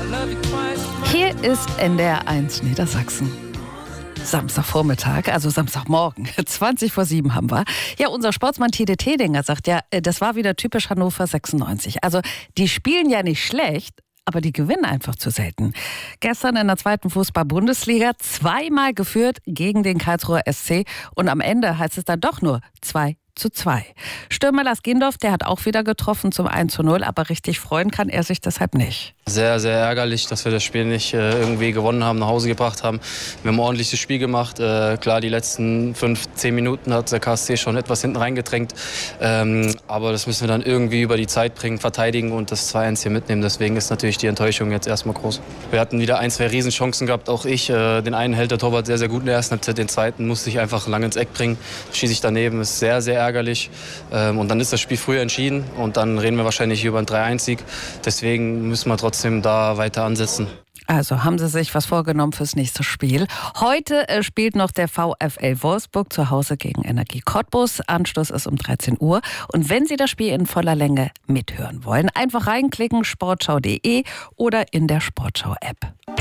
Hier ist NDR1 Niedersachsen. Samstagvormittag, also Samstagmorgen, 7:20 haben wir. Ja, unser Sportsmann Tide Tedinger sagt ja, das war wieder typisch Hannover 96. Also die spielen ja nicht schlecht, aber die gewinnen einfach zu selten. Gestern in der 2. Fußball-Bundesliga 2-mal geführt gegen den Karlsruher SC und am Ende heißt es dann doch nur 2:2. Stürmer Lars Gendorf, der hat auch wieder getroffen zum 1:0, aber richtig freuen kann er sich deshalb nicht. Sehr, sehr ärgerlich, dass wir das Spiel nicht irgendwie gewonnen haben, nach Hause gebracht haben. Wir haben ein ordentliches Spiel gemacht. Klar, die letzten 5-10 Minuten hat der KSC schon etwas hinten reingedrängt. Aber das müssen wir dann irgendwie über die Zeit bringen, verteidigen und das 2:1 hier mitnehmen. Deswegen ist natürlich die Enttäuschung jetzt erstmal groß. Wir hatten wieder 1-2 Riesenchancen gehabt, auch ich. Den einen hält der Torwart sehr, sehr gut in der ersten Halbzeit, den zweiten musste ich einfach lang ins Eck bringen. Schieße ich daneben, ist sehr, sehr ärgerlich. Und dann ist das Spiel früher entschieden und dann reden wir wahrscheinlich über einen 3:1-Sieg. Deswegen müssen wir trotzdem da weiter ansetzen. Also haben Sie sich was vorgenommen fürs nächste Spiel. Heute spielt noch der VfL Wolfsburg zu Hause gegen Energie Cottbus. Anschluss ist um 13 Uhr. Und wenn Sie das Spiel in voller Länge mithören wollen, einfach reinklicken, sportschau.de oder in der Sportschau-App.